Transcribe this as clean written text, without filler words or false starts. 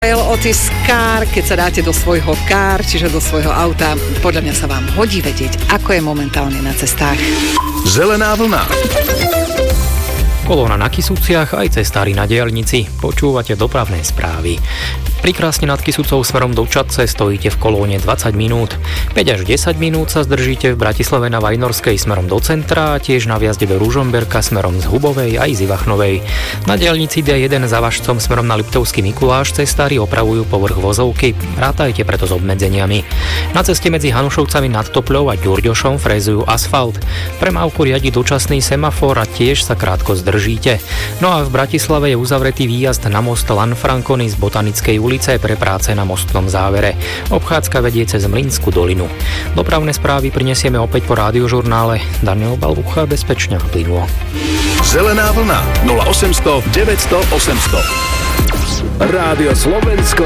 Rafael Otis Car, keď sa dáte do svojho car, čiže do svojho auta, podľa mňa sa vám hodí vedieť, ako je momentálne na cestách. Zelená vlna. Kolóna na Kysuciach, aj cestári na diaľnici. Počúvate dopravné správy. Prikrásne nad Kysucou smerom do Čadce stojíte v kolóne 20 minút. 5 až 10 minút sa zdržíte v Bratislave na Vajnorskej smerom do centra a tiež na vjazde do Ružomberka smerom z Hubovej aj z Ivachnovej. Na diaľnici D1 za Vašcom smerom na Liptovský Mikuláš cestári opravujú povrch vozovky. Rátajte preto s obmedzeniami. Na ceste medzi Hanušovcami nad Topľou a Ďurďošom frezujú asfalt. Premávku riadi dočasný semafor a tiež sa krátko zdržíte. No a v Bratislave je uzavretý výjazd na most Lanfranconi z Botanickej ulice pre práce na mostnom závere. Obchádzka vedie cez Mlynskú dolinu. Dopravné správy prinesieme opäť po rádiožurnále. Daniel Balbucha, bezpečne a plynulo. Zelená vlna 0800 900 800. Rádio Slovensko.